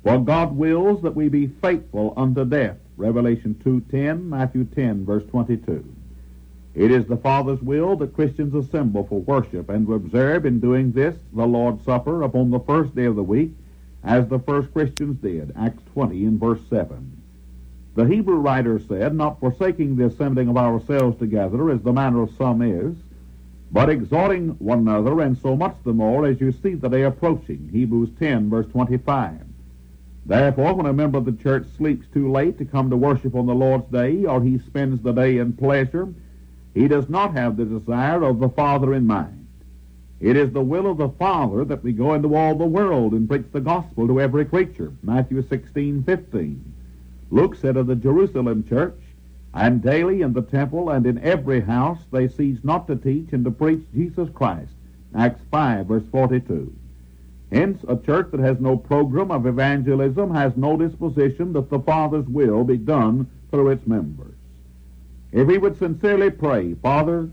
For God wills that we be faithful unto death. Revelation 2:10, Matthew 10, verse 22. It is the Father's will that Christians assemble for worship and to observe in doing this the Lord's Supper upon the first day of the week, as the first Christians did, Acts 20 in verse 7. The Hebrew writer said, not forsaking the assembling of ourselves together, as the manner of some is, but exhorting one another, and so much the more as you see the day approaching, Hebrews 10, verse 25. Therefore, when a member of the church sleeps too late to come to worship on the Lord's day, or he spends the day in pleasure, he does not have the desire of the Father in mind. It is the will of the Father that we go into all the world and preach the gospel to every creature, Matthew 16:15. Luke said of the Jerusalem church, and daily in the temple and in every house they cease not to teach and to preach Jesus Christ, Acts 5, verse 42. Hence, a church that has no program of evangelism has no disposition that the Father's will be done through its members. If we would sincerely pray, Father,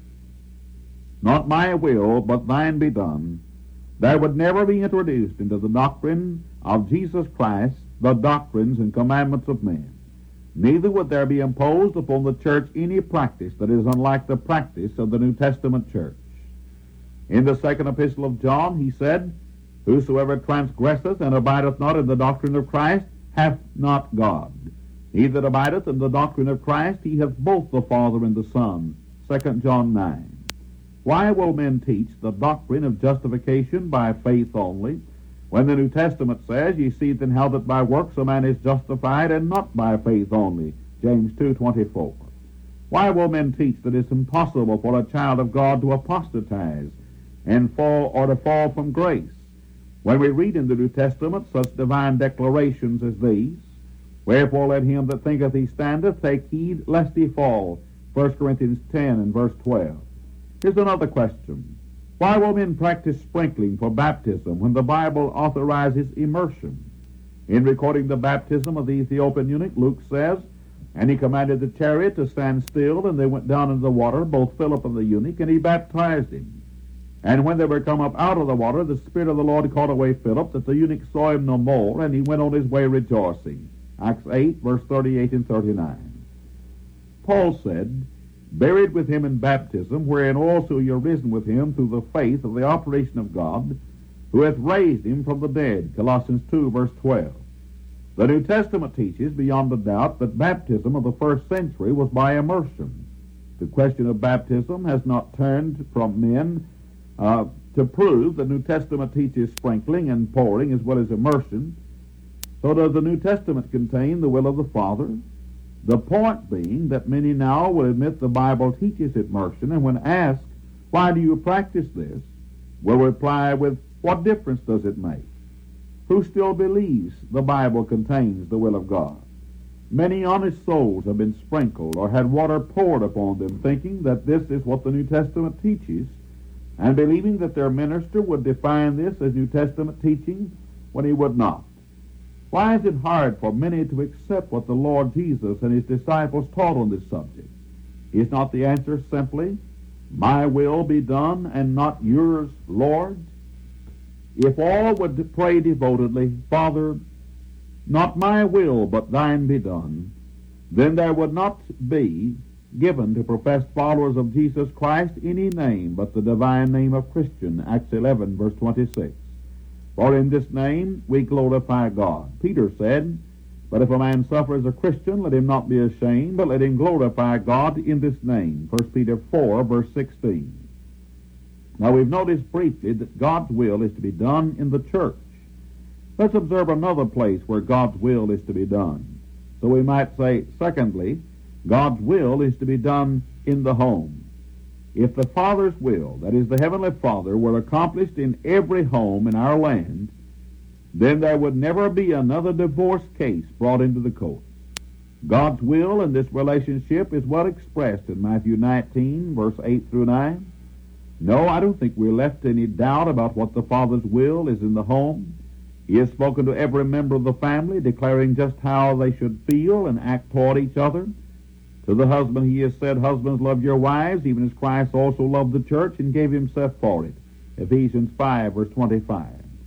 not my will, but thine be done, there would never be introduced into the doctrine of Jesus Christ the doctrines and commandments of men. Neither would there be imposed upon the church any practice that is unlike the practice of the New Testament church. In the second epistle of John, he said, Whosoever transgresseth and abideth not in the doctrine of Christ hath not God. He that abideth in the doctrine of Christ, he hath both the Father and the Son. 2 John 9. Why will men teach the doctrine of justification by faith only, when the New Testament says, Ye see then how that by works a man is justified, and not by faith only, James 2:24. Why will men teach that it's impossible for a child of God to apostatize and fall or to fall from grace, when we read in the New Testament such divine declarations as these? Wherefore let him that thinketh he standeth take heed lest he fall, 1 Corinthians 10 and verse 12. Here's another question. Why will men practice sprinkling for baptism when the Bible authorizes immersion? In recording the baptism of the Ethiopian eunuch, Luke says, And he commanded the chariot to stand still, and they went down into the water, both Philip and the eunuch, and he baptized him. And when they were come up out of the water, the Spirit of the Lord called away Philip, that the eunuch saw him no more, and he went on his way rejoicing. Acts 8, verse 38 and 39. Paul said, Buried with him in baptism, wherein also ye are risen with him through the faith of the operation of God, who hath raised him from the dead. Colossians 2, verse 12. The New Testament teaches beyond a doubt that baptism of the first century was by immersion. The question of baptism has not turned from men to prove the New Testament teaches sprinkling and pouring as well as immersion. So does the New Testament contain the will of the Father? The point being that many now will admit the Bible teaches immersion, and when asked, why do you practice this, will reply with, what difference does it make? Who still believes the Bible contains the will of God? Many honest souls have been sprinkled or had water poured upon them, thinking that this is what the New Testament teaches, and believing that their minister would define this as New Testament teaching when he would not. Why is it hard for many to accept what the Lord Jesus and his disciples taught on this subject? Is not the answer simply, my will be done and not yours, Lord? If all would pray devotedly, Father, not my will but thine be done, then there would not be given to professed followers of Jesus Christ any name but the divine name of Christian, Acts 11, verse 26. For in this name we glorify God. Peter said, But if a man suffer as a Christian, let him not be ashamed, but let him glorify God in this name. 1 Peter 4, verse 16. Now we've noticed briefly that God's will is to be done in the church. Let's observe another place where God's will is to be done. So we might say, secondly, God's will is to be done in the home. If the Father's will, that is the Heavenly Father, were accomplished in every home in our land, then there would never be another divorce case brought into the courts. God's will in this relationship is well expressed in Matthew 19, verse 8 through 9. No, I don't think we're left to any doubt about what the Father's will is in the home. He has spoken to every member of the family, declaring just how they should feel and act toward each other. To the husband he has said, Husbands, love your wives, even as Christ also loved the church and gave himself for it. Ephesians 5, verse 25.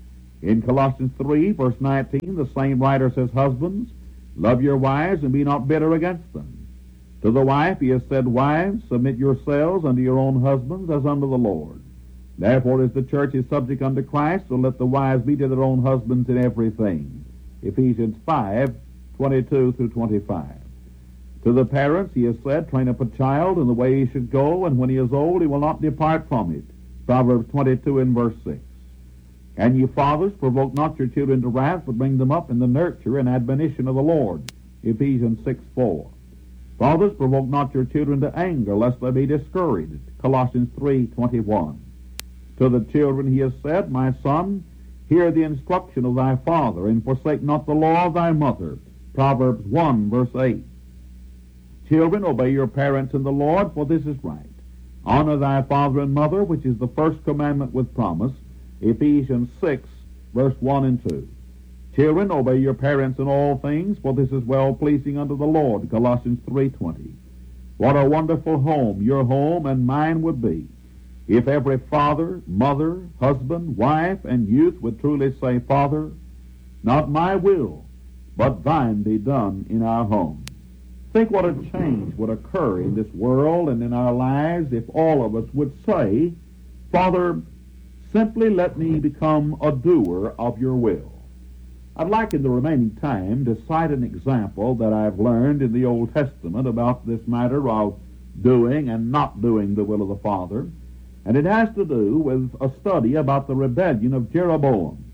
In Colossians 3, verse 19, the same writer says, Husbands, love your wives and be not bitter against them. To the wife he has said, Wives, submit yourselves unto your own husbands as unto the Lord. Therefore, as the church is subject unto Christ, so let the wives be to their own husbands in everything. Ephesians 5, 22 through 25. To the parents he has said, Train up a child in the way he should go, and when he is old he will not depart from it. Proverbs 22 and verse 6. And ye fathers, provoke not your children to wrath, but bring them up in the nurture and admonition of the Lord. Ephesians 6, 4. Fathers, provoke not your children to anger, lest they be discouraged. Colossians 3, 21. To the children he has said, My son, hear the instruction of thy father, and forsake not the law of thy mother. Proverbs 1, verse 8. Children, obey your parents in the Lord, for this is right. Honor thy father and mother, which is the first commandment with promise. Ephesians 6, verse 1 and 2. Children, obey your parents in all things, for this is well-pleasing unto the Lord. Colossians 3:20. What a wonderful home your home and mine would be if every father, mother, husband, wife, and youth would truly say, Father, not my will, but thine be done in our home. Think what a change would occur in this world and in our lives if all of us would say, Father, simply let me become a doer of your will. I'd like in the remaining time to cite an example that I've learned in the Old Testament about this matter of doing and not doing the will of the Father, and it has to do with a study about the rebellion of Jeroboam.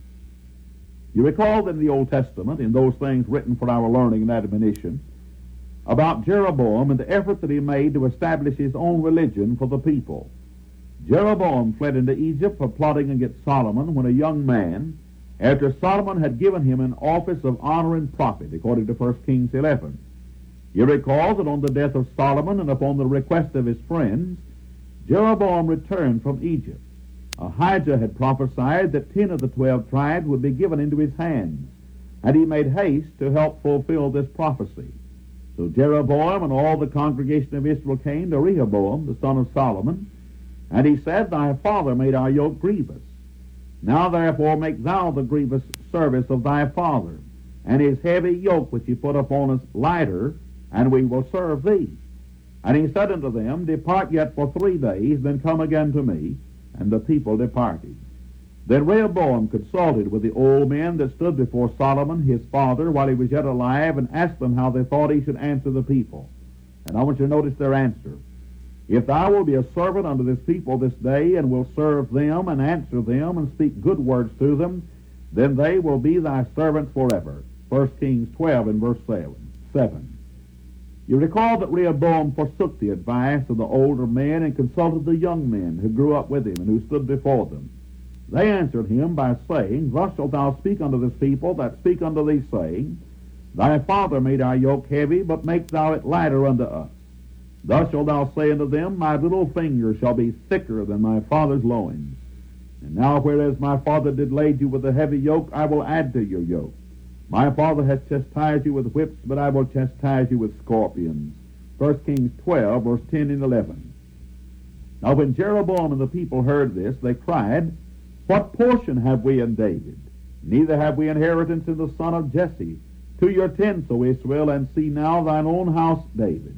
You recall that in the Old Testament, in those things written for our learning and admonition, about Jeroboam and the effort that he made to establish his own religion for the people. Jeroboam fled into Egypt for plotting against Solomon when a young man, after Solomon had given him an office of honor and profit, according to 1 Kings 11. You recall that on the death of Solomon and upon the request of his friends, Jeroboam returned from Egypt. Ahijah had prophesied that 10 of the 12 tribes would be given into his hands, and he made haste to help fulfill this prophecy. So Jeroboam and all the congregation of Israel came to Rehoboam, the son of Solomon, and he said, Thy father made our yoke grievous. Now therefore make thou the grievous service of thy father, and his heavy yoke which he put upon us lighter, and we will serve thee. And he said unto them, Depart yet for 3 days, then come again to me. And the people departed. Then Rehoboam consulted with the old men that stood before Solomon his father while he was yet alive, and asked them how they thought he should answer the people. And I want you to notice their answer. If thou wilt be a servant unto this people this day, and will serve them, and answer them, and speak good words to them, then they will be thy servants forever. 1 Kings 12 and verse 7. You recall that Rehoboam forsook the advice of the older men and consulted the young men who grew up with him and who stood before them. They answered him by saying, Thus shalt thou speak unto this people that speak unto thee, saying, Thy father made our yoke heavy, but make thou it lighter unto us. Thus shalt thou say unto them, My little finger shall be thicker than my father's loins. And now whereas my father did lade you with a heavy yoke, I will add to your yoke. My father has chastised you with whips, but I will chastise you with scorpions. 1 Kings 12, verse 10 and 11. Now when Jeroboam and the people heard this, they cried, What portion have we in David? Neither have we inheritance in the son of Jesse. To your tents, O Israel, and see now thine own house, David.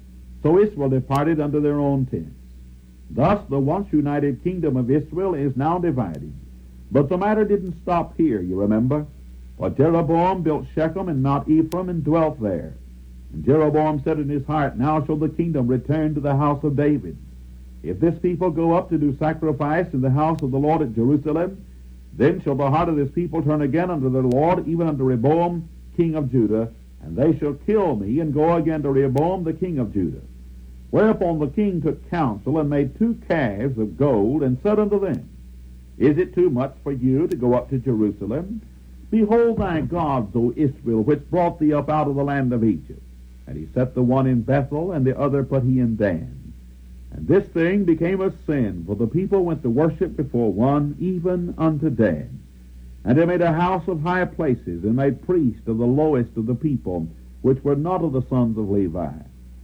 So Israel departed unto their own tents. Thus the once united kingdom of Israel is now divided. But the matter didn't stop here, you remember. For Jeroboam built Shechem and Mount Ephraim and dwelt there. And Jeroboam said in his heart, Now shall the kingdom return to the house of David. If this people go up to do sacrifice in the house of the Lord at Jerusalem, then shall the heart of this people turn again unto their Lord, even unto Rehoboam, king of Judah, and they shall kill me, and go again to Rehoboam, the king of Judah. Whereupon the king took counsel, and made 2 calves of gold, and said unto them, Is it too much for you to go up to Jerusalem? Behold thy gods, O Israel, which brought thee up out of the land of Egypt. And he set the one in Bethel, and the other put he in Dan. And this thing became a sin, for the people went to worship before one, even unto Dan. And they made a house of high places, and made priests of the lowest of the people, which were not of the sons of Levi.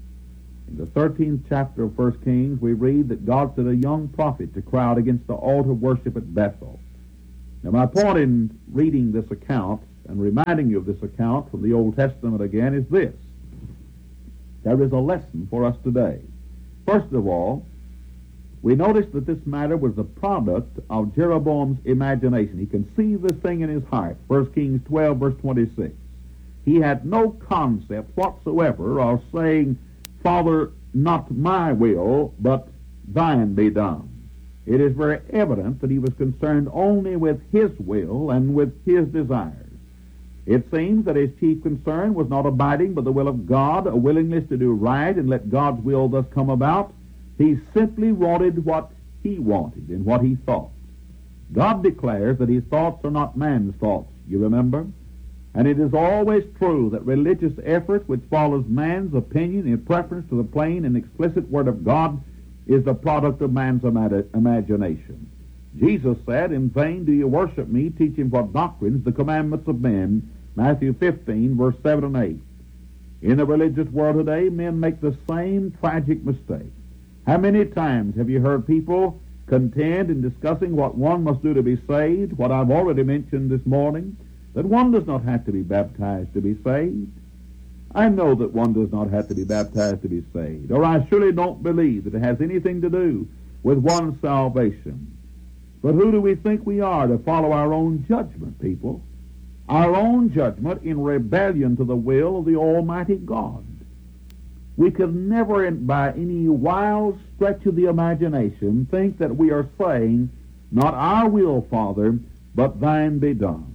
In the 13th chapter of 1 Kings, we read that God sent a young prophet to cry out against the altar worship at Bethel. Now, my point in reading this account and reminding you of this account from the Old Testament again is this. There is a lesson for us today. First of all, we notice that this matter was the product of Jeroboam's imagination. He conceived this thing in his heart. 1 Kings 12, verse 26. He had no concept whatsoever of saying, Father, not my will, but thine be done. It is very evident that he was concerned only with his will and with his desires. It seems that his chief concern was not abiding by the will of God, a willingness to do right and let God's will thus come about. He simply wanted what he wanted and what he thought. God declares that his thoughts are not man's thoughts, you remember? And it is always true that religious effort which follows man's opinion in preference to the plain and explicit Word of God is the product of man's imagination. Jesus said, In vain do you worship me, teaching what doctrines, the commandments of men, Matthew 15, verse 7 and 8. In the religious world today, men make the same tragic mistake. How many times have you heard people contend in discussing what one must do to be saved, what I've already mentioned this morning, that one does not have to be baptized to be saved? I know that one does not have to be baptized to be saved, or I surely don't believe that it has anything to do with one's salvation. But who do we think we are to follow our own judgment, people? Our own judgment in rebellion to the will of the Almighty God. We could never, by any wild stretch of the imagination, think that we are saying, not our will, Father, but thine be done.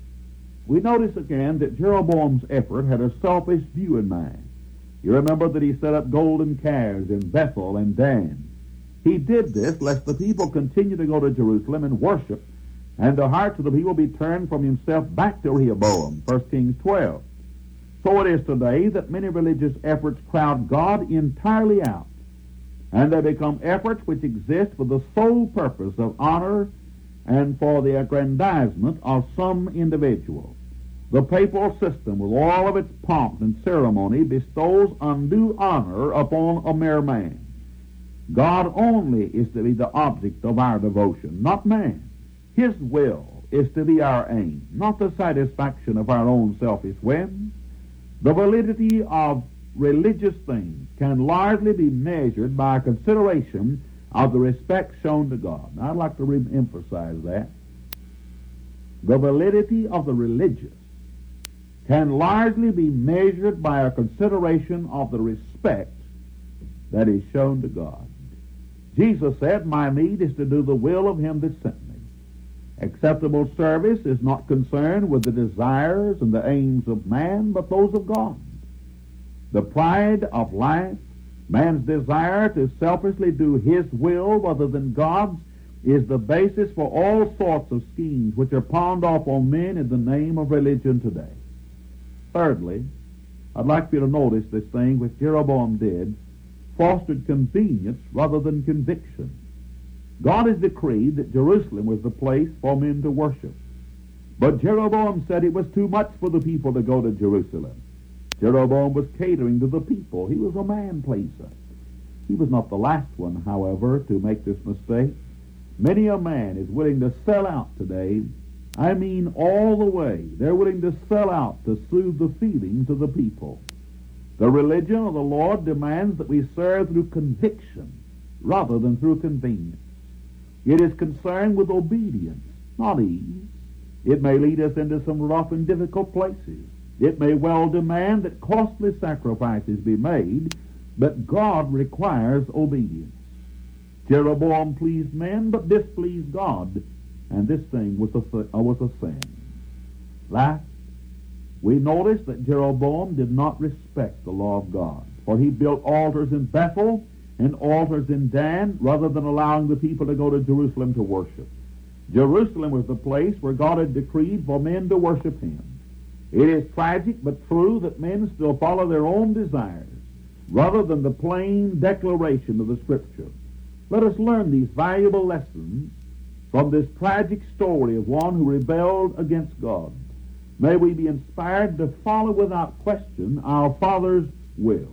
We notice again that Jeroboam's effort had a selfish view in mind. You remember that he set up golden calves in Bethel and Dan. He did this lest the people continue to go to Jerusalem and worship, and the hearts of the people be turned from himself back to Rehoboam, 1 Kings 12. So it is today that many religious efforts crowd God entirely out, and they become efforts which exist for the sole purpose of honor and for the aggrandizement of some individual. The papal system, with all of its pomp and ceremony, bestows undue honor upon a mere man. God only is to be the object of our devotion, not man. His will is to be our aim, not the satisfaction of our own selfish whims. The validity of religious things can largely be measured by a consideration of the respect shown to God. Now, I'd like to re-emphasize that. The validity of the religious can largely be measured by a consideration of the respect that is shown to God. Jesus said, My need is to do the will of him that sent me. Acceptable service is not concerned with the desires and the aims of man, but those of God. The pride of life, man's desire to selfishly do his will rather than God's, is the basis for all sorts of schemes which are pawned off on men in the name of religion today. Thirdly, I'd like you to notice this thing which Jeroboam did, fostered convenience rather than conviction. God has decreed that Jerusalem was the place for men to worship. But Jeroboam said it was too much for the people to go to Jerusalem. Jeroboam was catering to the people. He was a man-pleaser. He was not the last one, however, to make this mistake. Many a man is willing to sell out today. I mean all the way. They're willing to sell out to soothe the feelings of the people. The religion of the Lord demands that we serve through conviction rather than through convenience. It is concerned with obedience, not ease. It may lead us into some rough and difficult places. It may well demand that costly sacrifices be made, but God requires obedience. Jeroboam pleased men, but displeased God, and this thing was a sin. Last, we notice that Jeroboam did not respect the law of God, for he built altars in Bethel and altars in Dan rather than allowing the people to go to Jerusalem to worship. Jerusalem was the place where God had decreed for men to worship him. It is tragic but true that men still follow their own desires rather than the plain declaration of the Scripture. Let us learn these valuable lessons from this tragic story of one who rebelled against God. May we be inspired to follow without question our Father's will.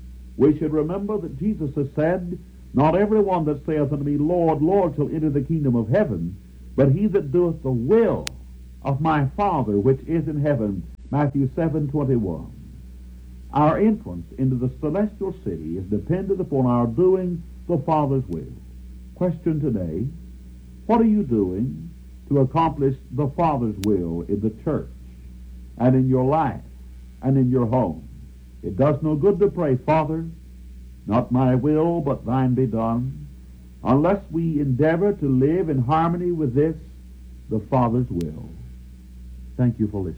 We should remember that Jesus has said, Not everyone that saith unto me, Lord, Lord, shall enter the kingdom of heaven, but he that doeth the will of my Father which is in heaven. Matthew 7:21. Our entrance into the celestial city is dependent upon our doing the Father's will. Question today, what are you doing to accomplish the Father's will in the church and in your life and in your home? It does no good to pray, Father, not my will, but thine be done, unless we endeavor to live in harmony with this, the Father's will. Thank you for listening.